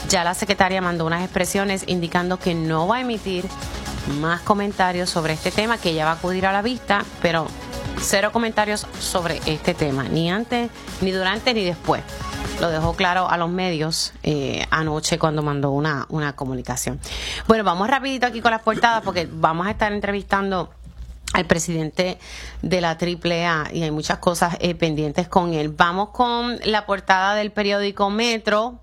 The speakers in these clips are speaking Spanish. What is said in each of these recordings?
Ya la secretaria mandó unas expresiones indicando que no va a emitir más comentarios sobre este tema, que ella va a acudir a la vista, pero cero comentarios sobre este tema, ni antes, ni durante, ni después. Lo dejó claro a los medios anoche cuando mandó una comunicación. Bueno, vamos rapidito aquí con las portadas porque vamos a estar entrevistando al presidente de la AAA y hay muchas cosas pendientes con él. Vamos con la portada del periódico Metro.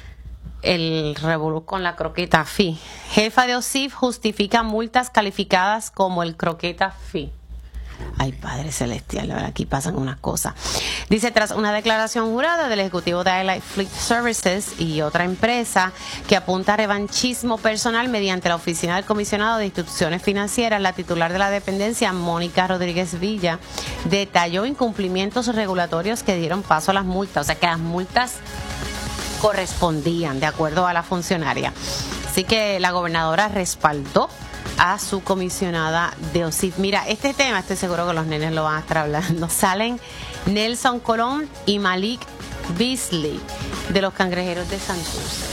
El revolú con la croqueta fee. Jefa de OSIF justifica multas calificadas como el croqueta fee. Ay, Padre Celestial, la verdad, aquí pasan unas cosas. Dice, tras una declaración jurada del ejecutivo de Highlight Fleet Services y otra empresa que apunta a revanchismo personal mediante la oficina del comisionado de instituciones financieras, la titular de la dependencia, Mónica Rodríguez Villa, detalló incumplimientos regulatorios que dieron paso a las multas. O sea, que las multas correspondían de acuerdo a la funcionaria. Así que la gobernadora respaldó a su comisionada de OSIF. Mira, este tema estoy seguro que los nenes lo van a estar hablando. Salen Nelson Colón y Malik Beasley de los Cangrejeros de Santurce.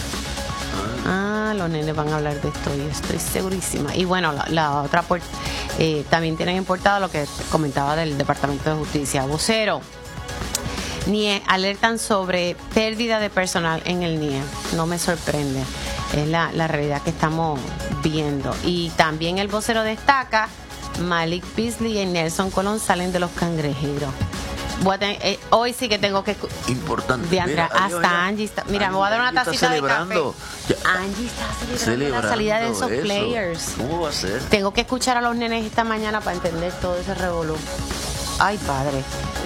Los nenes van a hablar de esto y estoy segurísima. Y bueno, la otra también tienen en portada lo que comentaba del Departamento de Justicia. Vocero. NIE alertan sobre pérdida de personal en el NIE. No me sorprende. Es la realidad que estamos viendo. Y también el vocero destaca, Malik Beasley y Nelson Colón salen de los Cangrejeros. Hoy sí que tengo que... Importante. Hasta Angie está... Mira, me voy a dar una tacita de café. Angie está celebrando la salida de esos players. ¿Cómo va a ser? Tengo que escuchar a los nenes esta mañana para entender todo ese revolú. Ay, padre.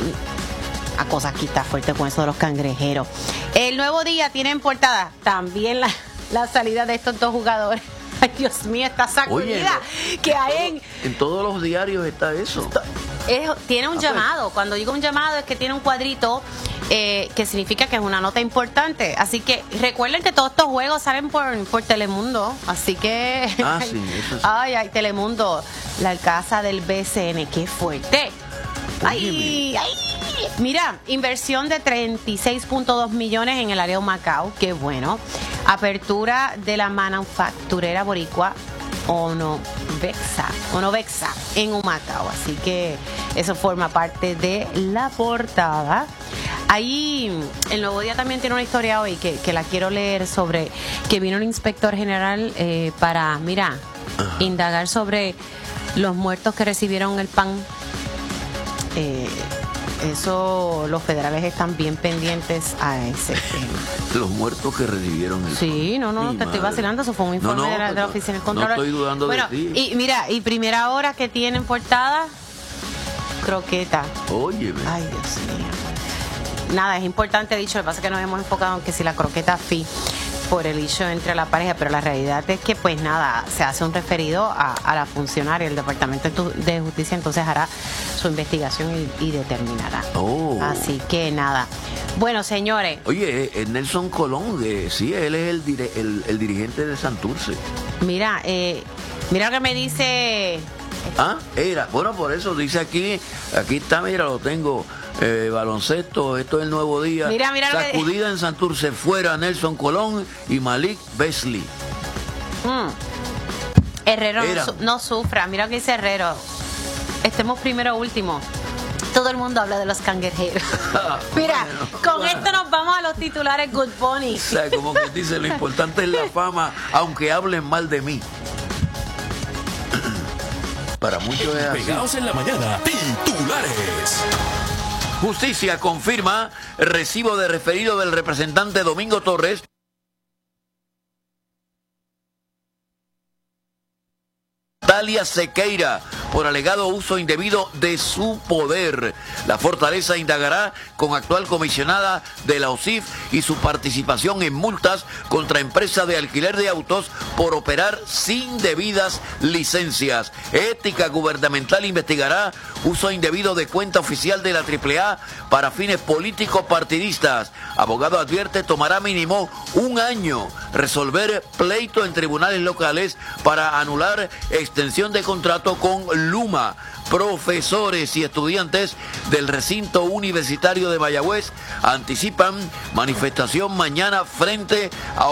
A cosa aquí está fuerte con eso de los Cangrejeros. El Nuevo Día tiene en portada también la salida de estos dos jugadores. Ay, Dios mío, esta sacudida que hay en todos los diarios está eso. Tiene un llamado. Cuando digo un llamado es que tiene un cuadrito que significa que es una nota importante. Así que recuerden que todos estos juegos salen por Telemundo. Así que... sí, eso sí. Ay, Telemundo, la alcalza del BCN, qué fuerte. Ay. Mira, inversión de 36.2 millones en el área de Humacao, qué bueno. Apertura de la manufacturera boricua Onovexa en Humacao, así que eso forma parte de la portada. Ahí el Nuevo Día también tiene una historia hoy que la quiero leer sobre que vino un inspector general para, indagar sobre los muertos que recibieron el PAN. Eso, los federales están bien pendientes a ese tema. Los muertos que recibieron el... Sí, te estoy vacilando, eso fue un informe de la oficina del Contralor. No estoy dudando de ti. Y mira, y primera hora que tienen portada, croqueta. Óyeme. Ay, Dios mío. Nada, es importante dicho, lo que pasa es que nos hemos enfocado en que si la croqueta fee por el hecho entre la pareja, pero la realidad es que pues nada, se hace un referido a la funcionaria, el Departamento de Justicia entonces hará su investigación y determinará. Así que nada. Bueno, señores. Oye, Nelson Colón, sí, él es el dirigente de Santurce. Mira lo que me dice... Bueno, por eso dice aquí está, mira, lo tengo. Baloncesto, esto es el Nuevo Día. Mira sacudida en Santurce, fuera Nelson Colón y Malik Beasley. Herrero no sufra. Mira lo que dice Herrero. Estemos primero o último. Todo el mundo habla de los Cangrejeros. Mira, con esto nos vamos a los titulares Good Bunny. O sea, como que dice, lo importante es la fama, aunque hablen mal de mí. Para muchos es así. Pegados en la mañana, titulares. Justicia confirma recibo de referido del representante Domingo Torres Natalia Sequeira por alegado uso indebido de su poder. La Fortaleza indagará con actual comisionada de la OSIF y su participación en multas contra empresas de alquiler de autos por operar sin debidas licencias. Ética Gubernamental investigará uso indebido de cuenta oficial de la AAA para fines políticos partidistas. Abogado advierte tomará mínimo 1 año resolver pleito en tribunales locales para anular extensión de contrato con Luma. Profesores y estudiantes del recinto universitario de Mayagüez anticipan manifestación mañana frente a